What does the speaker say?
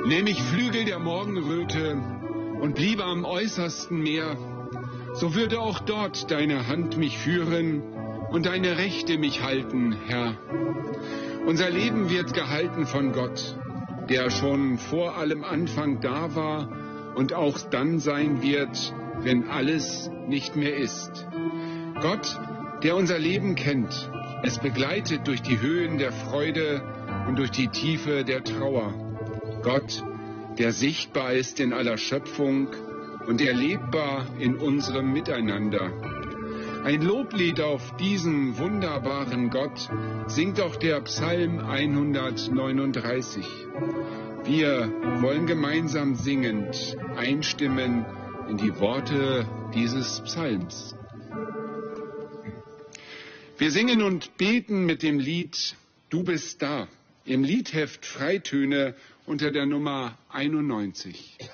Nähm ich Flügel der Morgenröte und bliebe am äußersten Meer, so würde auch dort deine Hand mich führen und deine Rechte mich halten, Herr. Unser Leben wird gehalten von Gott, der schon vor allem Anfang da war und auch dann sein wird, wenn alles nicht mehr ist. Gott, der unser Leben kennt, es begleitet durch die Höhen der Freude und durch die Tiefe der Trauer. Gott, der sichtbar ist in aller Schöpfung und erlebbar in unserem Miteinander. Ein Loblied auf diesen wunderbaren Gott singt auch der Psalm 139. Wir wollen gemeinsam singend einstimmen in die Worte dieses Psalms. Wir singen und beten mit dem Lied Du bist da, im Liedheft Freitöne unter der Nummer 91.